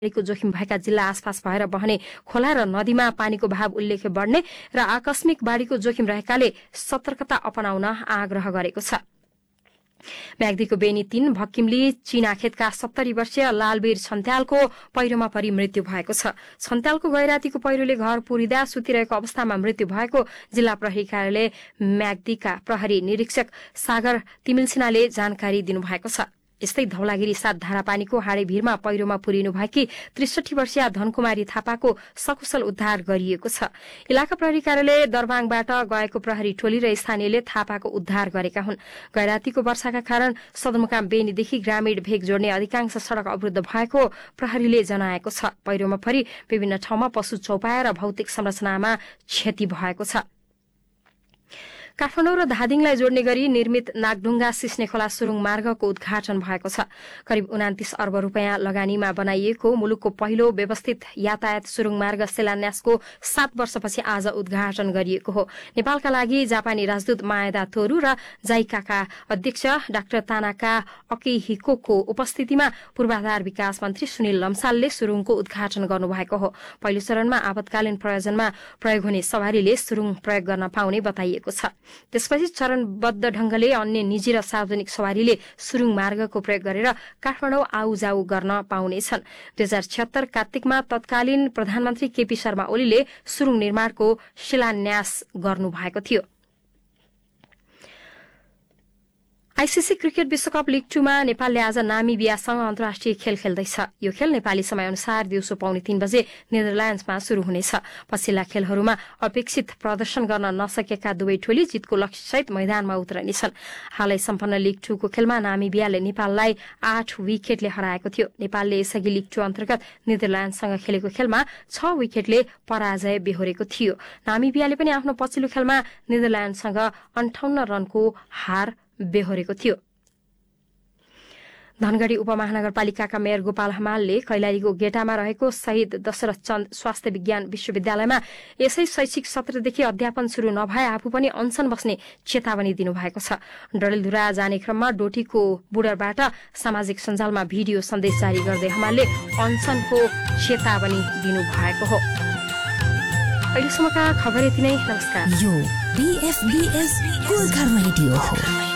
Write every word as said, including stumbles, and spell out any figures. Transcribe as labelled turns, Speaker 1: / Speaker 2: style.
Speaker 1: को जोखिम भएका जिल्ला आसपास भएर बहने खोला र नदीमा पानीको भाव उल्लेख्य बढ्ने र आकस्मिक बाढीको जोखिम रहेकाले सतर्कता अपनाउन आग्रह गरेको छ। म्याग्दीको बेनी तीन भक्किमली चिनाखेतका सत्तरी वर्षीय लालवीर छन्त्यालको पहिरोमा परि मृत्यु भएको छ। छन्त्यालको गैरातीको पहिरोले घर पुरिँदा सुतिरहेको अवस्थामा मृत्यु भएको जिल्ला प्रहरी कार्यालय म्याग्दीका प्रहरी निरीक्षक सागर तिमिल्सिनाले जानकारी दिनुभएको छ। यस्तै धौलागिरी सात धारापानीको हाडे भीरमा पहिरोमा पुरिनु भएकी त्रिसठी वर्षीय धनकुमारी थापाको सकुशल उद्धार गरिएको छ। इलाका प्रहरी कार्यालय दरबाङबाट गएको प्रहरी टोली र स्थानीयले थापाको उद्धार गरेका हुन्। गैरातीको वर्षाका कारण सदरमुकाम बेनीदेखि ग्रामीण भेग जोड्ने अधिकांश सड़क अवरुद्ध भएको प्रहरीले जनाएको छ। पहिरोमा परि विभिन्न ठाउँमा पशु चौपाया र भौतिक संरचनामा क्षति भएको छ। काठमाडौँ र धादिङलाई जोड्ने गरी निर्मित नागढुङ्गा सिस्ने खोला सुरुङ मार्गको उद्घाटन भएको छ। करिब उनातिस अर्ब रूपियाँ लगानीमा बनाइएको मुलुकको पहिलो व्यवस्थित यातायात सुरुङ मार्ग शिलान्यासको सात वर्षपछि आज उद्घाटन गरिएको हो। नेपालका लागि जापानी राजदूत माएदा तोरू र जाइकाका अध्यक्ष डाक्टर तानाका अकिहिकोको उपस्थितिमा पूर्वाधार विकास मन्त्री सुनिल लम्सालले सुरुङको उद्घाटन गर्नुभएको हो। पहिलो चरणमा आपतकालीन प्रयोजनमा प्रयोग हुने सवारीले सुरुङ प्रयोग गर्न पाउने बताइएको छ। त्यसपछि चरणबद्ध ढंगले अन्य निजी र सार्वजनिक सवारीले सुरुङ मार्गको प्रयोग गरेर काठमाडौँ आउजाउ गर्न पाउनेछन्। दुई हजार छिहत्तर कार्तिकमा तत्कालीन प्रधानमन्त्री केपी शर्मा ओलीले सुरुङ निर्माणको शिलान्यास गर्नुभएको थियो। आईसीसी क्रिकेट विश्वकप लीग टूमा नेपालले आज नामिबियासँग अन्तर्राष्ट्रिय खेल खेल्दैछ। यो खेल नेपाली समयअनुसार दिउँसो पाउने तीन बजे नेदरल्याण्ड्समा शुरू हुनेछ। पछिल्ला खेलहरूमा अपेक्षित प्रदर्शन गर्न नसकेका दुवै टोली जितको लक्ष्यसहित मैदानमा उत्रनेछन्। हालै सम्पन्न लीग टूको खेलमा नामिबियाले नेपाललाई आठ विकेटले हराएको थियो। नेपालले यसअघि लीग टू अन्तर्गत नेदरल्याण्डसँग खेलेको खेलमा छ विकेटले पराजय बेहोरेको थियो। नामिबियाले पनि आफ्नो पछिल्लो खेलमा नेदरल्याण्डसँग अन्ठाउन्न रनको हार बेहोरेको थियो। धनगढ़ी उपमहानगरपालिकाका मेयर गोपाल हमालले कैलालीको गेटामा रहेको शहीद दशरथ चन्द स्वास्थ्य विज्ञान विश्वविद्यालयमा यसै शैक्षिक सत्रदेखि अध्यापन शुरू नभए आफू पनि अनसन बस्ने चेतावनी दिनुभएको छ। डडेलधुरा जाने क्रममा डोटीको बुडरबाट सामाजिक सञ्जालमा भिडियो सन्देश जारी गर्दै हमालले अनसनको चेतावनी दिनुभएको हो। अहिलेसम्मका खबर यति नै। नमस्कार।
Speaker 2: यो बीएफबीएस गोर्खा रेडियो हो।